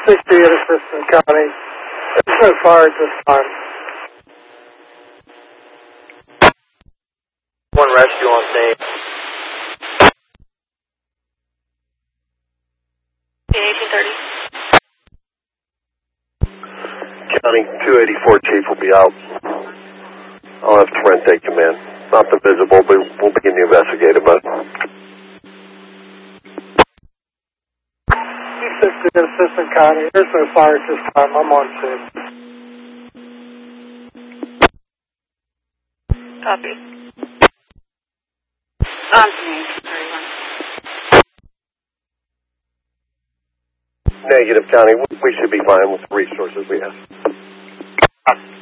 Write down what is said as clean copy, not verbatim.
60 at Assistant County. There's no fire at this time. One rescue on scene. 1830. County 284 chief will be out. I'll have Trent take command. Nothing visible, but we'll begin to investigate it, but... 60 at Assistant County. There's no fire at this time. I'm on scene. Copy. On scene. 31. Negative, County. We should be fine with the resources we have.